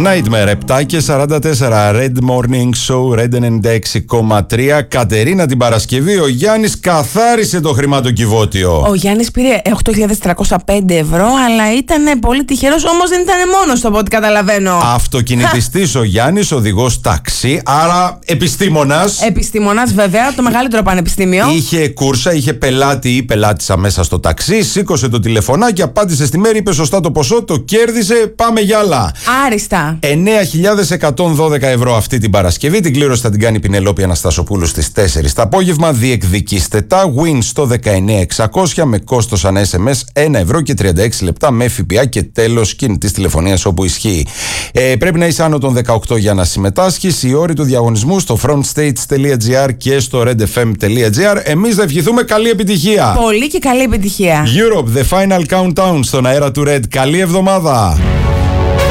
Nightmare 7 και 44. Red Morning Show, Red 96,3. Κατερίνα, την Παρασκευή ο Γιάννης καθάρισε το χρηματοκιβώτιο. Ο Γιάννης πήρε 8.305 ευρώ, αλλά ήταν πολύ τυχερός. Όμως δεν ήταν μόνος του, από ό,τι καταλαβαίνω. Αυτοκινητιστής ο Γιάννης, οδηγός ταξί, άρα επιστήμονας. Επιστήμονας, βέβαια, το μεγαλύτερο πανεπιστήμιο. Είχε κούρσα, είχε πελάτη ή πελάτησα μέσα στο ταξί, σήκωσε το τηλεφωνάκι, απάντησε στη μέρη, είπε σωστά το ποσό, το κέρδισε, πάμε για άλλα. Άριστα. 9.112 ευρώ αυτή την Παρασκευή. Την κλήρωση θα την κάνει η Πινελόπη Αναστασοπούλου στις 4 το απόγευμα. Διεκδικήστε τα. Win στο 19600 με κόστος ανά SMS 1 ευρώ και 36 λεπτά με ΦΠΑ και τέλος κινητής τηλεφωνίας όπου ισχύει. Πρέπει να είσαι άνω των 18 για να συμμετάσχεις. Οι όροι του διαγωνισμού στο frontstage.gr και στο redfm.gr. Εμείς θα ευχηθούμε καλή επιτυχία. Πολύ και καλή επιτυχία. Europe, the final countdown στον αέρα του Red. Καλή εβδομάδα.